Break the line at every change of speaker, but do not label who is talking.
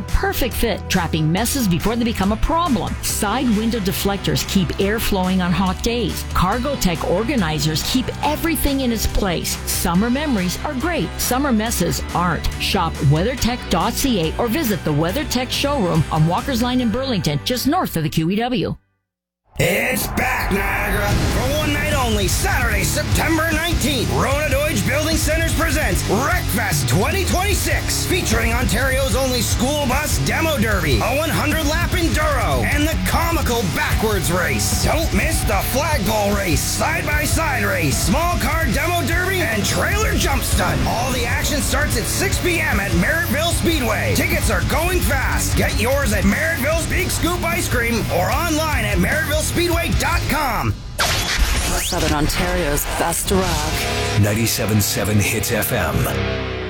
a perfect fit, trapping messes before they become a problem. Side window deflectors keep air flowing on hot days. Cargotec organizers keep everything in its place. Summer memories are great. Summer messes aren't. Shop WeatherTech.ca or visit the WeatherTech showroom on Walker's Line in Burlington, just north of the QEW.
It's back, Niagara. For one night only, Saturday, September 19th, Rona Deutsch Building Centers presents Wreckfest 2026, featuring Ontario's only school bus demo derby, a 100-lap enduro, and the comical backwards race. Don't miss the flagpole race, side-by-side race, small car demo derby, and trailer jump stunt. All the action starts at 6 p.m. at Merrittville Speedway. Tickets are going fast. Get yours at Merrittville's Big Scoop Ice Cream or online at merrittvillespeedway.com.
Southern Ontario's best rock.
97.7 Hits FM.